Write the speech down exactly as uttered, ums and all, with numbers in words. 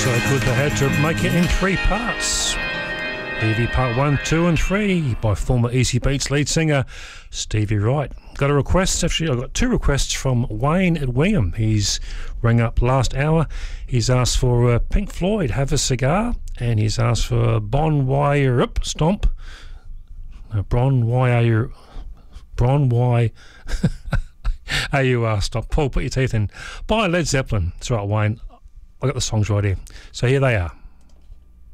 So good they had to make it in three parts. Evie Part one, two and three by former Easy Beats lead singer Stevie Wright. Got a request, actually I got two requests from Wayne at Wingham. He's rang up last hour. He's asked for uh, Pink Floyd, Have a Cigar, and he's asked for Bon Wire Up Stomp. No, Bron Wire Bron Wire A U R Stop. Paul, put your teeth in. By Led Zeppelin. That's right, Wayne. I got the songs right here. So here they are.